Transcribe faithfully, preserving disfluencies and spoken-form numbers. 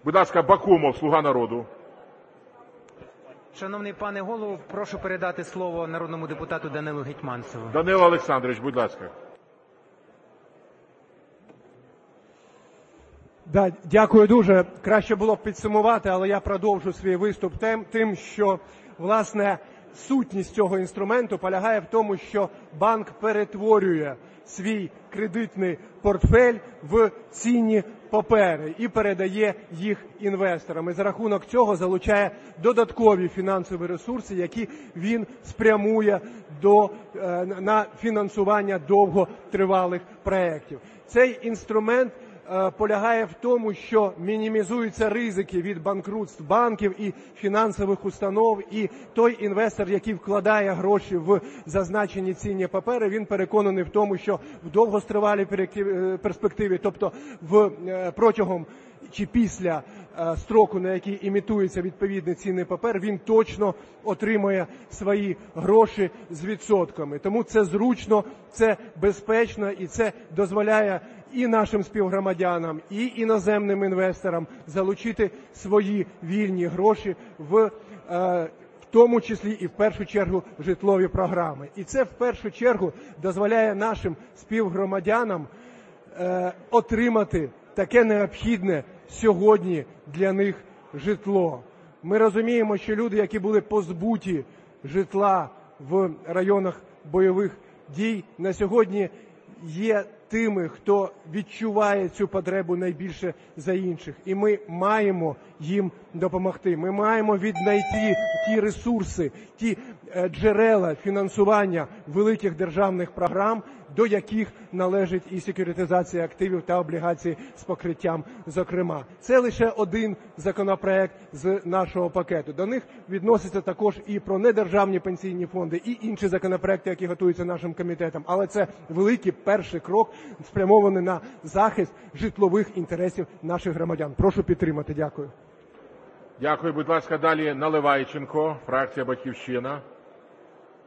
Будь ласка, Бакумов, "Слуга народу". Шановний пане Голово, прошу передати слово народному депутату Данилу Гетманцеву. Данило Олександрович, будь ласка. Да, дякую дуже. Краще було б підсумувати, але я продовжу свій виступ тим, тим, що, власне, сутність цього інструменту полягає в тому, що банк перетворює свій кредитний портфель в цінні папери і передає їх інвесторам. І за рахунок цього залучає додаткові фінансові ресурси, які він спрямує до, на фінансування довготривалих проєктів. Цей інструмент полягає в тому, що мінімізуються ризики від банкрутств банків і фінансових установ, і той інвестор, який вкладає гроші в зазначені цінні папери, він переконаний в тому, що в довгостривалій перспективі, тобто в протягом чи після строку, на який імітується відповідний цінний папер, він точно отримує свої гроші з відсотками. Тому це зручно, це безпечно і це дозволяє і нашим співгромадянам, і іноземним інвесторам залучити свої вільні гроші в, в тому числі і в першу чергу житлові програми. І це в першу чергу дозволяє нашим співгромадянам е, отримати таке необхідне сьогодні для них житло. Ми розуміємо, що люди, які були позбуті житла в районах бойових дій, на сьогодні є тими, хто відчуває цю потребу найбільше за інших. І ми маємо їм допомогти. Ми маємо віднайти ті ресурси, ті джерела фінансування великих державних програм, до яких належить і секюритизація активів та облігацій з покриттям, зокрема. Це лише один законопроект з нашого пакету. До них відноситься також і про недержавні пенсійні фонди, і інші законопроекти, які готуються нашим комітетом. Але це великий перший крок, спрямований на захист житлових інтересів наших громадян. Прошу підтримати. Дякую. Дякую. Будь ласка, далі Наливайченко, фракція "Батьківщина".